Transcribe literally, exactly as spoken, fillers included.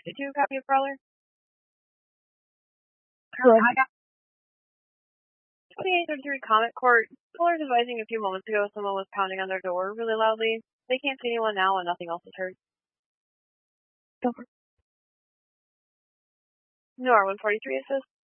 Did you copy a Prowler? Hello. I got twenty-eight thirty-three Comet Court. Caller's advising a few moments ago someone was pounding on their door really loudly. They can't see anyone now and nothing else is heard. Over. No, R one forty-three assist.